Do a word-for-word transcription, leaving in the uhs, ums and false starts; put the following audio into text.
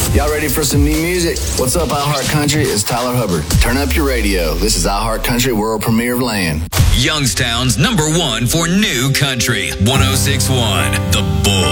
Y'all ready for some new music? What's up, iHeart Country? It's Tyler Hubbard. Turn up your radio. This is iHeart Country, world premiere of Land. Youngstown's number one for new country. one oh six point one, The Bull.